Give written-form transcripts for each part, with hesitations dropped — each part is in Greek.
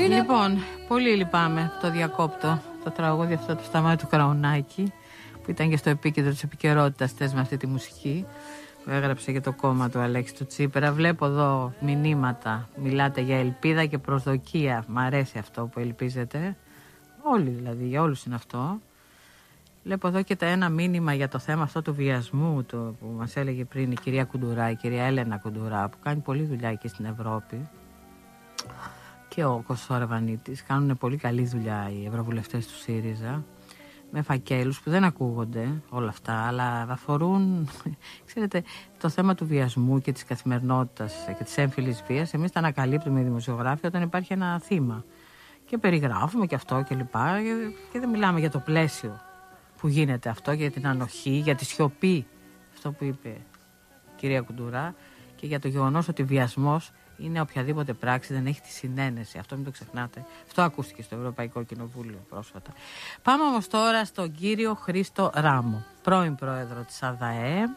Λοιπόν, πολύ λυπάμαι το διακόπτω το τραγούδι αυτό του Σταμάτη του Κραουνάκη, που ήταν και στο επίκεντρο της επικαιρότητας χθες με αυτή τη μουσική που έγραψε για το κόμμα του Αλέξη του Τσίπρα. Βλέπω εδώ μηνύματα, μιλάτε για ελπίδα και προσδοκία. Μ' αρέσει αυτό που ελπίζετε. Όλοι δηλαδή, για όλους είναι αυτό. Βλέπω εδώ και ένα μήνυμα για το θέμα αυτό του βιασμού που μας έλεγε πριν η κυρία Κουντουρά, η κυρία Έλενα Κουντουρά, που κάνει πολλή δουλειά και στην Ευρώπη. Και ο Κώστας Αρβανίτης. Κάνουν πολύ καλή δουλειά οι ευρωβουλευτές του ΣΥΡΙΖΑ, με φακέλους που δεν ακούγονται όλα αυτά, αλλά αφορούν, ξέρετε, το θέμα του βιασμού και της καθημερινότητας και της έμφυλης βίας. Εμείς τα ανακαλύπτουμε οι δημοσιογράφοι όταν υπάρχει ένα θύμα και περιγράφουμε και αυτό και λοιπά, και δεν μιλάμε για το πλαίσιο που γίνεται αυτό, για την ανοχή, για τη σιωπή, αυτό που είπε η κυρία Κουντουρά, και για το γεγονός ότι βιασμός είναι οποιαδήποτε πράξη δεν έχει τη συνένεση. Αυτό μην το ξεχνάτε. Αυτό ακούστηκε στο Ευρωπαϊκό Κοινοβούλιο πρόσφατα. Πάμε όμως τώρα στον κύριο Χρήστο Ράμο, πρώην πρόεδρο της ΑΔΑΕ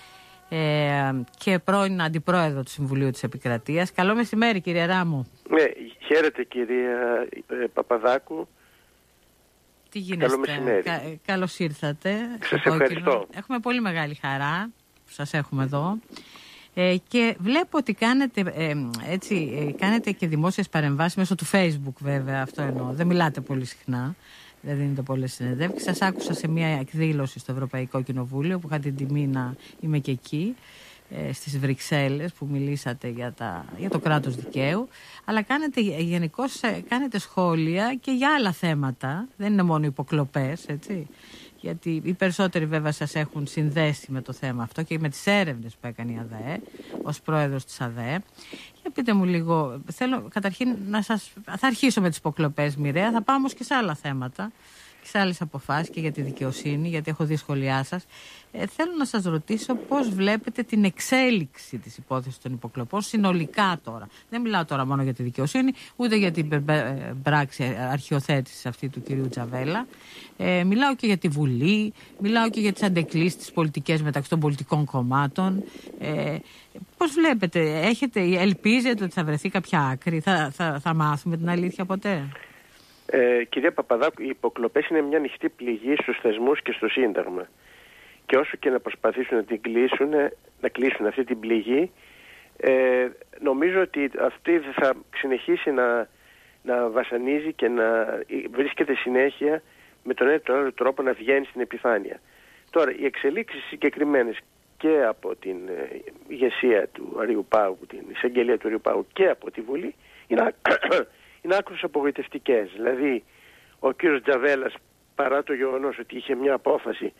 και πρώην αντιπρόεδρο του Συμβουλίου της Επικρατείας. Καλό μεσημέρι, κύριε Ράμο. Ναι, χαίρετε κυρία Παπαδάκου. Τι γίνεστε? Καλό μεσημέρι. Καλώς ήρθατε. Σας ευχαριστώ. Έχουμε πολύ μεγάλη χαρά που σας έχουμε εδώ. Και βλέπω ότι κάνετε και δημόσιες παρεμβάσεις μέσω του Facebook, βέβαια, αυτό εννοώ. Δεν μιλάτε πολύ συχνά, δεν δίνετε πολλές συνεντεύξεις. Σας άκουσα σε μια εκδήλωση στο Ευρωπαϊκό Κοινοβούλιο που είχα την τιμή να είμαι και εκεί, στις Βρυξέλλες, που μιλήσατε για το κράτος δικαίου. Αλλά γενικώς κάνετε σχόλια και για άλλα θέματα, δεν είναι μόνο υποκλοπές, έτσι. Γιατί οι περισσότεροι βέβαια σας έχουν συνδέσει με το θέμα αυτό και με τις έρευνες που έκανε η ΑΔΑΕ ως πρόεδρος της ΑΔΑΕ. Για πείτε μου λίγο, θέλω καταρχήν θα αρχίσω με τις υποκλοπές, μοιραία, θα πάω όμως και σε άλλα θέματα και σε άλλες αποφάσεις και για τη δικαιοσύνη, γιατί έχω δει σχόλιά σας. Θέλω να σας ρωτήσω πώς βλέπετε την εξέλιξη της υπόθεσης των υποκλοπών συνολικά τώρα. Δεν μιλάω τώρα μόνο για τη δικαιοσύνη, ούτε για την πράξη αρχιοθέτησης αυτή του κυρίου Τζαβέλα. Μιλάω και για τη Βουλή, μιλάω και για τις αντεκκλήσεις, τις πολιτικές μεταξύ των πολιτικών κομμάτων. Πώς βλέπετε, ελπίζετε ότι θα βρεθεί κάποια άκρη, θα μάθουμε την αλήθεια ποτέ? Κυρία Παπαδάκου, οι υποκλοπές είναι μια ανοιχτή πληγή στους θεσμούς και στο Σύνταγμα. Και όσο και να προσπαθήσουν να κλείσουν αυτή την πληγή, νομίζω ότι αυτή θα συνεχίσει να βασανίζει και να βρίσκεται συνέχεια με τον ένα ή τον άλλο τρόπο να βγαίνει στην επιφάνεια. Τώρα, οι εξελίξεις συγκεκριμένες και από την ηγεσία του Αριού Πάγου, την εισαγγελία του Αριού Πάγου και από τη Βουλή, είναι άκρως απογοητευτικές. Δηλαδή, ο κύριος Τζαβέλας, παρά το γεγονός ότι είχε μια απόφαση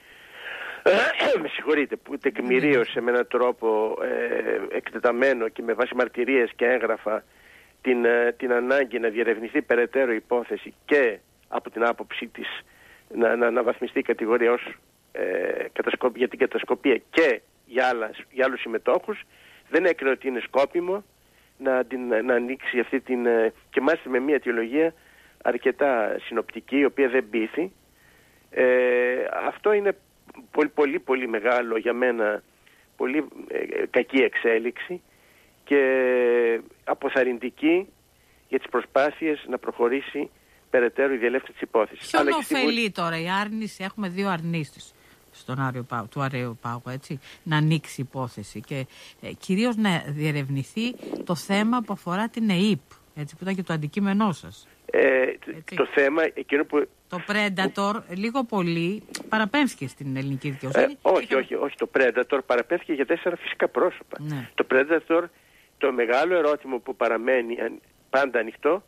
που τεκμηρίωσε με έναν τρόπο εκτεταμένο και με βάση μαρτυρίες και έγγραφα την ανάγκη να διερευνηθεί περαιτέρω υπόθεση και από την άποψη της να αναβαθμιστεί η κατηγορία ως για την κατασκοπία και για άλλους συμμετόχους, δεν έκρινε ότι είναι σκόπιμο να ανοίξει αυτή και μάλιστα με μια αιτιολογία αρκετά συνοπτική, η οποία δεν πείθει. Αυτό είναι πολύ μεγάλο για μένα, πολύ κακή εξέλιξη και αποθαρρυντική για τις προσπάθειες να προχωρήσει περαιτέρω η διελεύθυνση της υπόθεσης. Ποιον ωφελεί τώρα η άρνηση? Έχουμε δύο αρνήσεις του Αριού Πάγου, έτσι, να ανοίξει υπόθεση και κυρίως να διερευνηθεί το θέμα που αφορά την ΕΥΠ, έτσι, που ήταν και το αντικείμενό σας. Το θέμα εκείνο που... Το Predator λίγο πολύ παραπέμφθηκε στην ελληνική δικαιοσύνη. Όχι. Το Predator παραπέμφθηκε για 4 φυσικά πρόσωπα. Ναι. Το Predator, το μεγάλο ερώτημα που παραμένει πάντα ανοιχτό,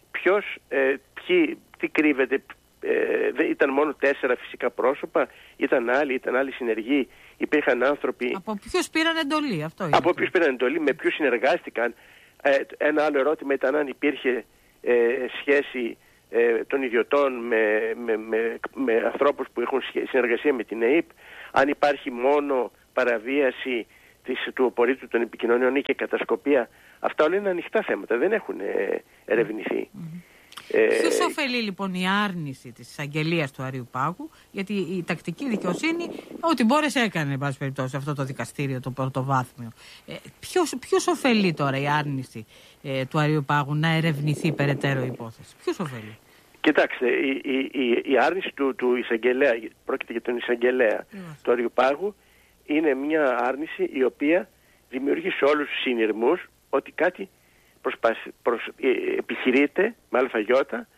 τι κρύβεται, ήταν μόνο 4 φυσικά πρόσωπα, ήταν άλλοι συνεργοί, υπήρχαν άνθρωποι... Από ποιους πήραν εντολή, αυτό είναι. Από ποιους πήραν εντολή, με ποιους συνεργάστηκαν. Ένα άλλο ερώτημα ήταν αν υπήρχε σχέση των ιδιωτών με ανθρώπους που έχουν συνεργασία με την ΕΥΠ, αν υπάρχει μόνο παραβίαση του απορρίτου των επικοινωνιών ή και κατασκοπία. Αυτά όλα είναι ανοιχτά θέματα, δεν έχουν ερευνηθεί. Ποιος ωφελεί λοιπόν η άρνηση της εισαγγελίας του Αριού Πάγου, γιατί η τακτική δικαιοσύνη ό,τι μπόρεσε έκανε, εν πάση περιπτώσει, αυτό το δικαστήριο, το πρωτοβάθμιο. Ποιος ωφελεί τώρα η άρνηση του Αριού Πάγου να ερευνηθεί περαιτέρω η υπόθεση? Ποιος ωφελεί? Κοιτάξτε, η άρνηση του εισαγγελέα, πρόκειται για τον εισαγγελέα του Αριού Πάγου, είναι μια άρνηση η οποία δημιουργεί σε όλους τους συνειρμούς ότι κάτι επιχειρείται με αλφαγιώτα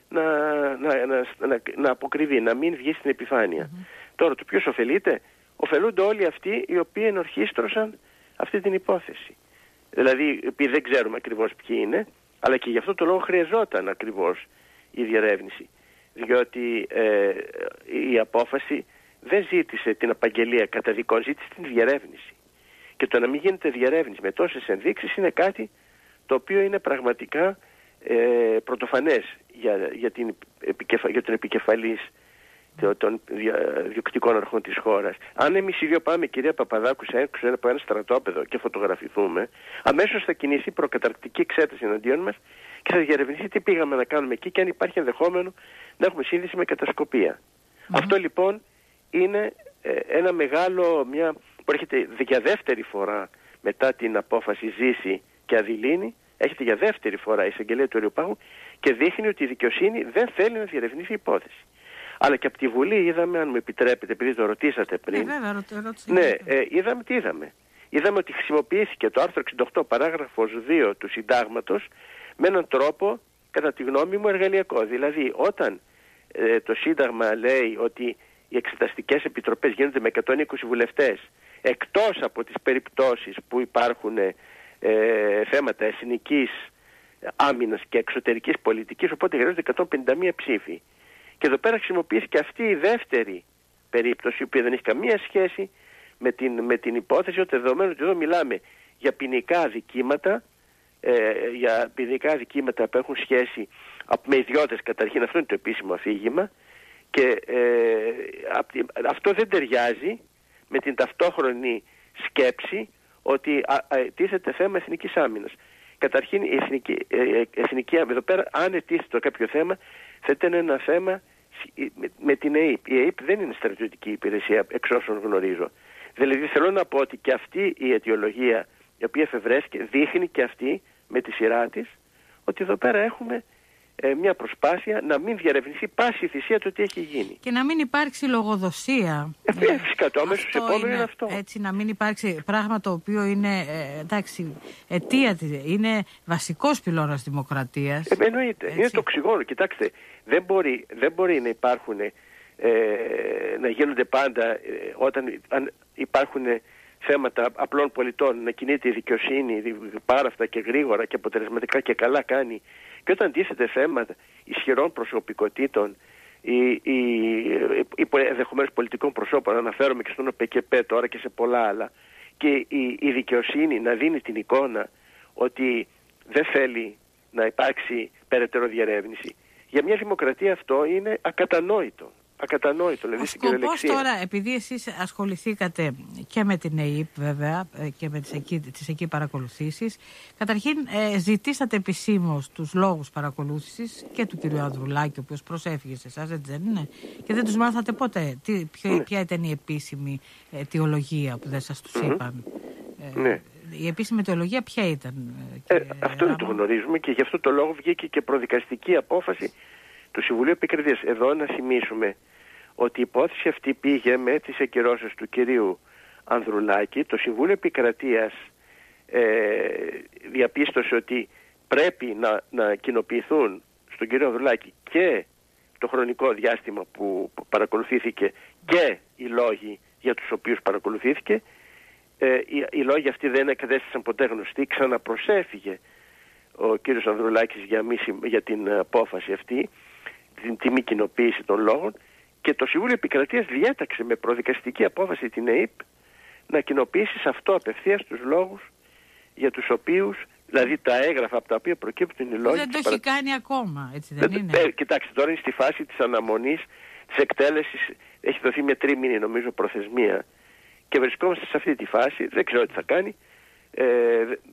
να αποκριβεί, να μην βγει στην επιφάνεια. Τώρα, το ποιος ωφελείται? Ωφελούνται όλοι αυτοί οι οποίοι ενορχίστρωσαν αυτή την υπόθεση. Δηλαδή, επειδή δεν ξέρουμε ακριβώς ποιοι είναι, αλλά και γι' αυτό το λόγο χρειαζόταν ακριβώς η διερεύνηση. Διότι η απόφαση δεν ζήτησε την απαγγελία καταδικών, ζήτησε την διερεύνηση. Και το να μην γίνεται διερεύνηση με τόσες ενδείξεις είναι κάτι το οποίο είναι πραγματικά πρωτοφανές για τον επικεφαλής των διοκτικών αρχών της χώρας. Αν εμείς οι δύο πάμε, κυρία Παπαδάκου, έξω από ένα στρατόπεδο και φωτογραφηθούμε, αμέσως θα κινηθεί προκαταρκτική εξέταση εναντίον μας και θα διερευνηθεί τι πήγαμε να κάνουμε εκεί και αν υπάρχει ενδεχόμενο να έχουμε σύνδεση με κατασκοπία. Αυτό λοιπόν είναι ένα μεγάλο, που έρχεται για δεύτερη φορά μετά την απόφαση Ζήση και Αδηλίνη, έρχεται για δεύτερη φορά η εισαγγελία του Αριού Πάγου και δείχνει ότι η δικαιοσύνη δεν θέλει να διερευνήσει η υπόθεση. Αλλά και από τη Βουλή είδαμε, αν μου επιτρέπετε, επειδή το ρωτήσατε πριν. Είδαμε τι είδαμε. Είδαμε ότι χρησιμοποιήθηκε το άρθρο 68 παράγραφος 2 του Συντάγματος με έναν τρόπο, κατά τη γνώμη μου, εργαλειακό. Δηλαδή, όταν το Σύνταγμα λέει ότι οι εξεταστικές επιτροπές γίνονται με 120 βουλευτές, εκτός από τις περιπτώσεις που υπάρχουν θέματα εθνικής άμυνας και εξωτερικής πολιτικής, οπότε χρειάζονται 151 ψήφοι. Και εδώ πέρα χρησιμοποιήθηκε αυτή η δεύτερη περίπτωση, η οποία δεν έχει καμία σχέση με την υπόθεση, ότι δεδομένου ότι εδώ μιλάμε για ποινικά αδικήματα, που έχουν σχέση με ιδιώτες καταρχήν, αυτό είναι το επίσημο αφήγημα, και αυτό δεν ταιριάζει με την ταυτόχρονη σκέψη ότι τίθεται θέμα εθνικής άμυνας. Καταρχήν η εθνική άμυνα, εδώ πέρα αν ετίθεται κάποιο θέμα, θα ήταν ένα θέμα με την ΕΕΠ. Η ΕΕΠ δεν είναι στρατιωτική υπηρεσία, εξ όσων γνωρίζω. Δηλαδή θέλω να πω ότι και αυτή η αιτιολογία, η οποία εφευρέθηκε, δείχνει και αυτή με τη σειρά της ότι εδώ πέρα έχουμε μια προσπάθεια να μην διαρευνηθεί πάση θυσία το τι έχει γίνει. Και να μην υπάρξει λογοδοσία. Φυσικά το αμέσως επόμενο είναι αυτό. Έτσι, να μην υπάρξει πράγμα το οποίο είναι αιτία, είναι βασικός πυλώνας δημοκρατίας. Εννοείται. Είναι το οξυγόνο. Κοιτάξτε, δεν μπορεί να υπάρχουν, να γίνονται πάντα όταν υπάρχουν θέματα απλών πολιτών, να κινείται η δικαιοσύνη πάρα αυτά και γρήγορα και αποτελεσματικά και καλά κάνει. Και όταν τίθεται θέματα ισχυρών προσωπικότητων ή ενδεχομένως πολιτικών προσώπων, αναφέρομαι και στον ΟΠΕΚΕΠΕ τώρα και σε πολλά άλλα, και η δικαιοσύνη να δίνει την εικόνα ότι δεν θέλει να υπάρξει περαιτέρω διερεύνηση, για μια δημοκρατία αυτό είναι ακατανόητο. Δηλαδή ο σκοπός τώρα, επειδή εσείς ασχοληθήκατε και με την ΕΕΠ βέβαια και με τις εκεί παρακολουθήσεις, καταρχήν ζητήσατε επισήμως τους λόγους παρακολούθησης και του κ. Ανδρουλάκη, ο οποίος προσέφυγε σε εσάς, έτσι δεν είναι? Και δεν τους μάθατε ποτέ ποια ήταν η επίσημη αιτιολογία που δεν σας τους είπαν? Η επίσημη αιτιολογία ποια ήταν? Αυτό δεν το γνωρίζουμε και γι' αυτό το λόγο βγήκε και προδικαστική απόφαση του Συμβουλίου Επικρατείας. Εδώ να θυμίσουμε ότι η υπόθεση αυτή πήγε με τις ακυρώσεις του κυρίου Ανδρουλάκη. Το Συμβούλιο Επικρατείας διαπίστωσε ότι πρέπει να κοινοποιηθούν στον κύριο Ανδρουλάκη και το χρονικό διάστημα που παρακολουθήθηκε και οι λόγοι για τους οποίους παρακολουθήθηκε. Οι λόγοι αυτοί δεν εκατέστησαν ποτέ γνωστοί. Ξαναπροσέφυγε ο κύριος Ανδρουλάκης για την απόφαση αυτή, τη μη κοινοποίηση των λόγων, και το Συμβούλιο Επικρατείας διέταξε με προδικαστική απόφαση την ΕΕΠ να κοινοποιήσει σε αυτό απευθείας τους λόγους για τους οποίους, δηλαδή τα έγγραφα από τα οποία προκύπτουν οι λόγοι. Δεν το έχει κάνει ακόμα, έτσι δεν είναι? Κοιτάξτε, τώρα είναι στη φάση της αναμονής, της εκτέλεσης, έχει δοθεί μια τρίμηνη νομίζω προθεσμία και βρισκόμαστε σε αυτή τη φάση, δεν ξέρω τι θα κάνει.